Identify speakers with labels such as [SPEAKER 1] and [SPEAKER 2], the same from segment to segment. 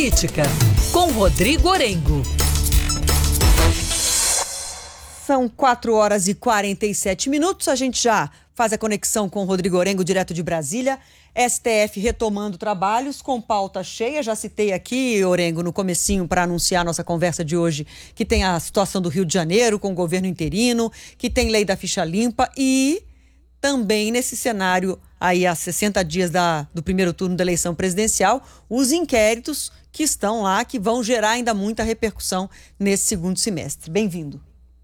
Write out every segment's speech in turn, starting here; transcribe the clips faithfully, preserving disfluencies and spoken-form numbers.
[SPEAKER 1] Política, com Rodrigo Orengo. São quatro horas e quarenta e sete minutos. A gente já faz a conexão com o Rodrigo Orengo, direto de Brasília. S T F retomando trabalhos com pauta cheia. Já citei aqui, Orengo, no comecinho para anunciar a nossa conversa de hoje, que tem a situação do Rio de Janeiro com o governo interino, que tem lei da ficha limpa e também nesse cenário aí há sessenta dias da, do primeiro turno da eleição presidencial, os inquéritos que estão lá, que vão gerar ainda muita repercussão nesse segundo semestre. Bem-vindo.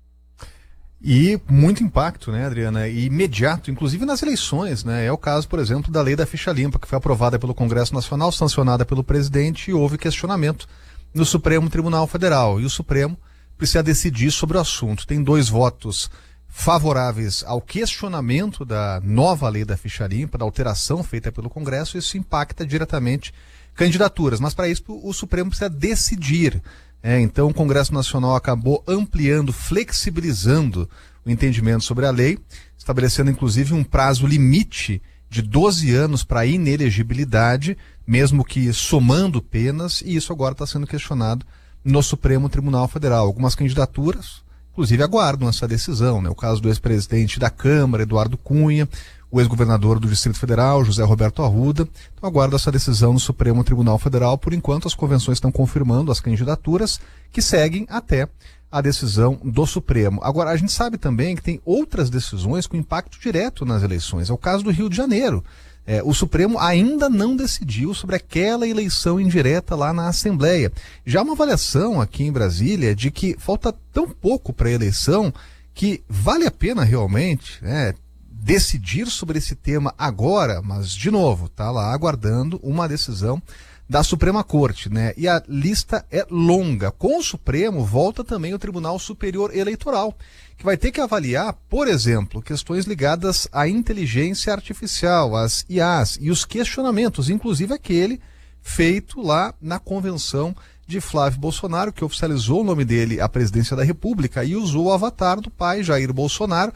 [SPEAKER 2] E muito impacto, né, Adriana? E imediato, inclusive nas eleições, né? É o caso, por exemplo, da lei da ficha limpa, que foi aprovada pelo Congresso Nacional, sancionada pelo presidente, e houve questionamento no Supremo Tribunal Federal. E o Supremo precisa decidir sobre o assunto. Tem dois votos favoráveis ao questionamento da nova lei da ficha limpa, da alteração feita pelo Congresso. Isso impacta diretamente candidaturas. Mas para isso o Supremo precisa decidir. É, então o Congresso Nacional acabou ampliando, flexibilizando o entendimento sobre a lei, estabelecendo inclusive um prazo limite de doze anos para inelegibilidade, mesmo que somando penas, e isso agora está sendo questionado no Supremo Tribunal Federal. Algumas candidaturas, inclusive, aguardam essa decisão, né? O caso do ex-presidente da Câmara, Eduardo Cunha, o ex-governador do Distrito Federal, José Roberto Arruda. Então aguarda essa decisão no Supremo Tribunal Federal. Por enquanto, as convenções estão confirmando as candidaturas que seguem até a decisão do Supremo. Agora, a gente sabe também que tem outras decisões com impacto direto nas eleições. É o caso do Rio de Janeiro. É, o Supremo ainda não decidiu sobre aquela eleição indireta lá na Assembleia. Já uma avaliação aqui em Brasília de que falta tão pouco para a eleição que vale a pena realmente, né, decidir sobre esse tema agora, mas, de novo, está lá aguardando uma decisão da Suprema Corte, né? E a lista é longa. Com o Supremo, volta também o Tribunal Superior Eleitoral, que vai ter que avaliar, por exemplo, questões ligadas à inteligência artificial, às I As, e os questionamentos, inclusive aquele feito lá na convenção de Flávio Bolsonaro, que oficializou o nome dele à presidência da República e usou o avatar do pai, Jair Bolsonaro.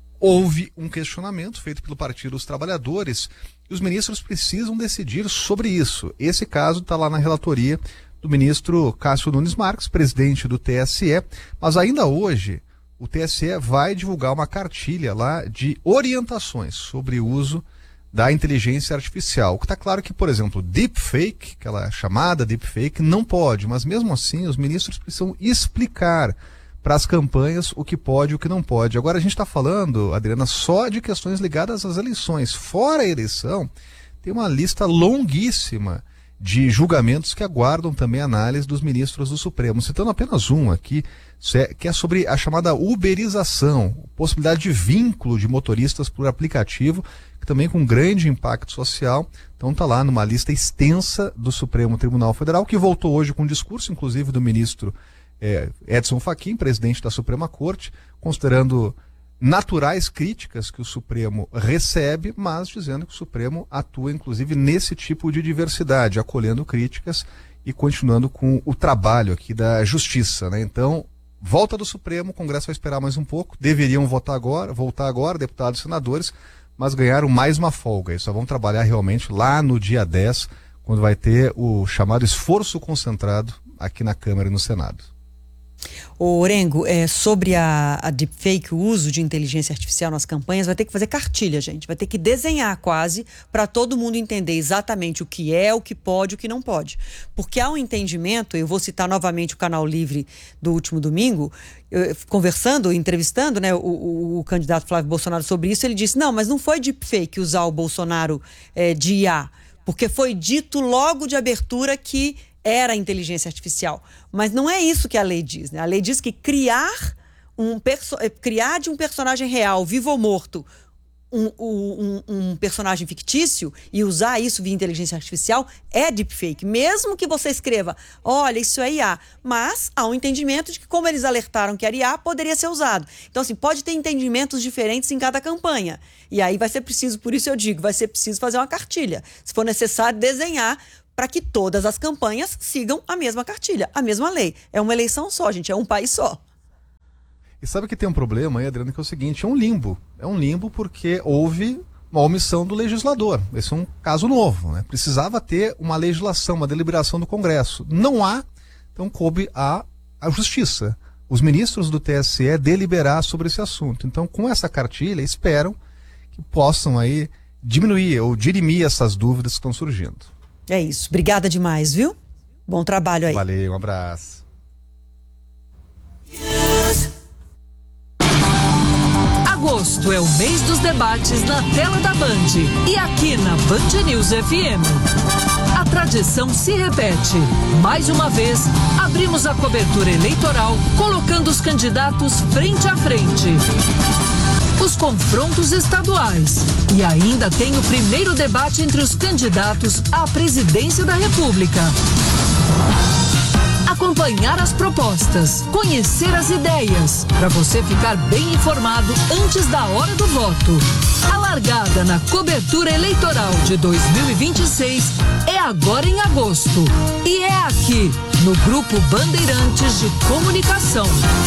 [SPEAKER 2] Houve um questionamento feito pelo Partido dos Trabalhadores e os ministros precisam decidir sobre isso. Esse caso está lá na relatoria do ministro Cássio Nunes Marques, presidente do T S E, mas ainda hoje o T S E vai divulgar uma cartilha lá de orientações sobre o uso da inteligência artificial. O que está claro que, por exemplo, deepfake, aquela chamada deepfake, não pode, mas mesmo assim os ministros precisam explicar para as campanhas o que pode e o que não pode. Agora a gente está falando, Adriana, só de questões ligadas às eleições. Fora a eleição, tem uma lista longuíssima de julgamentos que aguardam também análise dos ministros do Supremo. Citando apenas um aqui, que é sobre a chamada uberização, possibilidade de vínculo de motoristas por aplicativo, que também com grande impacto social. Então está lá numa lista extensa do Supremo Tribunal Federal, que voltou hoje com um discurso, inclusive, do ministro É, Edson Fachin, presidente da Suprema Corte, considerando naturais críticas que o Supremo recebe, mas dizendo que o Supremo atua inclusive nesse tipo de diversidade, acolhendo críticas e continuando com o trabalho aqui da Justiça, né? Então, volta do Supremo, o Congresso vai esperar mais um pouco, deveriam votar agora, voltar agora, deputados e senadores, mas ganharam mais uma folga, e só vão trabalhar realmente lá no dia dez, quando vai ter o chamado esforço concentrado aqui na Câmara e no Senado.
[SPEAKER 1] O Orengo, é, sobre a, a deepfake, o uso de inteligência artificial nas campanhas, vai ter que fazer cartilha, gente. Vai ter que desenhar quase para todo mundo entender exatamente o que é, o que pode e o que não pode. Porque há um entendimento, eu vou citar novamente o Canal Livre do último domingo, eu, conversando, entrevistando, né, o, o, o candidato Flávio Bolsonaro sobre isso, ele disse, não, mas não foi deepfake usar o Bolsonaro é, de I A, porque foi dito logo de abertura que era inteligência artificial. Mas não é isso que a lei diz, né? A lei diz que criar, um perso- criar de um personagem real, vivo ou morto, um, um, um personagem fictício e usar isso via inteligência artificial é deepfake. Mesmo que você escreva, olha, isso é I A. Mas há um entendimento de que, como eles alertaram que era I A, poderia ser usado. Então, assim, pode ter entendimentos diferentes em cada campanha. E aí vai ser preciso, por isso eu digo, vai ser preciso fazer uma cartilha. Se for necessário, desenhar para que todas as campanhas sigam a mesma cartilha, a mesma lei. É uma eleição só, gente, é um país só.
[SPEAKER 2] E sabe que tem um problema aí, Adriano, que é o seguinte, é um limbo. É um limbo porque houve uma omissão do legislador. Esse é um caso novo, né? Precisava ter uma legislação, uma deliberação do Congresso. Não há, então coube à, à Justiça. Os ministros do T S E deliberar sobre esse assunto. Então, com essa cartilha, esperam que possam aí diminuir ou dirimir essas dúvidas que estão surgindo.
[SPEAKER 1] É isso. Obrigada demais, viu? Bom trabalho aí.
[SPEAKER 2] Valeu, um abraço.
[SPEAKER 3] Agosto é o mês dos debates na tela da Band e aqui na Band News F M. A tradição se repete. Mais uma vez, abrimos a cobertura eleitoral colocando os candidatos frente a frente. Os confrontos estaduais. E ainda tem o primeiro debate entre os candidatos à presidência da República. Acompanhar as propostas, conhecer as ideias, para você ficar bem informado antes da hora do voto. A largada na cobertura eleitoral de dois mil e vinte e seis é agora em agosto. E é aqui, no Grupo Bandeirantes de Comunicação.